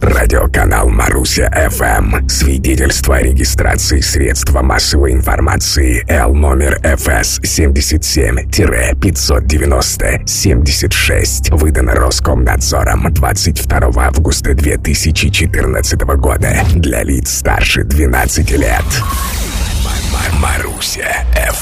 Радиоканал Маруся ФМ. Свидетельство о регистрации средства массовой информации Л номер ФС 77-590-76. Выдано Роскомнадзором 22 августа 2014 года. Для лиц старше 12 лет. Маруся ФМ.